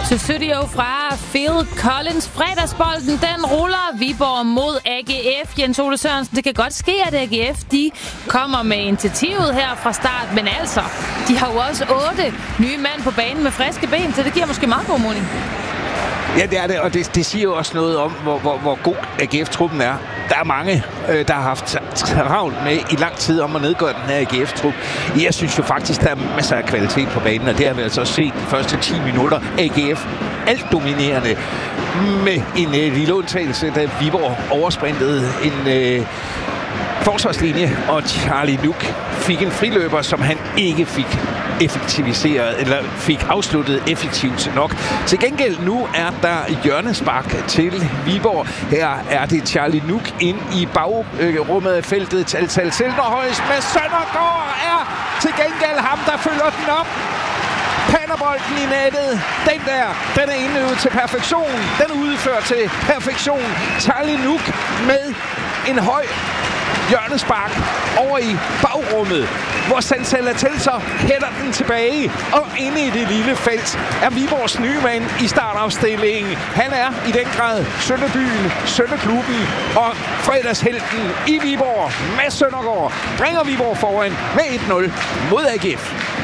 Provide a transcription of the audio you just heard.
Studio fra Phil Collins. Fredagsbolden, den ruller Viborg mod AGF. Jens Ole Sørensen, det kan godt ske, at AGF de kommer med initiativet her fra start, men altså, de har jo også 8 nye mand på banen med friske ben, så det giver måske meget god mening. Ja, det er det, og det siger jo også noget om, hvor god AGF-truppen er. Der er mange, der har haft travlt med i lang tid om at nedgøre den her AGF-trup. Jeg synes jo faktisk, der er masser af kvalitet på banen, og det har vi altså også set de første 10 minutter. AGF alt dominerende med en lille undtagelse, da Viborg oversprintede en forsvarslinje, og Charlie Luke fik en friløber, som han ikke fik effektiviseret, eller fik afsluttet effektivt nok. Til gengæld nu er der hjørnespark til Viborg. Her er det Charlie Luke ind i bagrummet af feltet. Tal Silderhøjs med Søndergaard er til gengæld ham, der følger den op. Panderbolden i nettet. Den er indøvet til perfektion. Den er udført til perfektion. Charlie Luke med en høj hjørnespark over i bagrummet, hvor Sansala Telser hætter den tilbage, og inde i det lille felt er Viborgs nye mand i startafstillingen. Han er i den grad Sønderbyen, Sønderklubben og fredagshelten i Viborg. Mads Søndergaard bringer Viborg foran med 1-0 mod AGF.